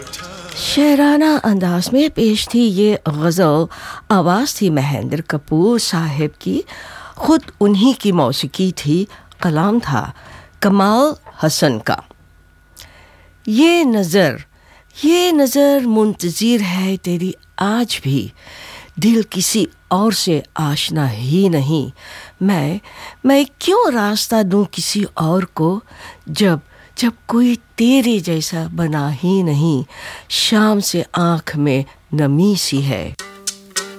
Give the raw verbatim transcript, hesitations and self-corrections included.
शेराना अंदाज में पेश थी ये गज़ल। आवाज़ थी महेंद्र कपूर साहब की, ख़ुद उन्हीं की मौसीकी थी, कलाम था कमाल हसन का। ये नज़र ये नज़र मुंतज़िर है तेरी आज भी, दिल किसी और से आशना ही नहीं। मैं मैं क्यों रास्ता दूं किसी और को, जब जब कोई तेरे जैसा बना ही नहीं। शाम से आँख में नमी सी है।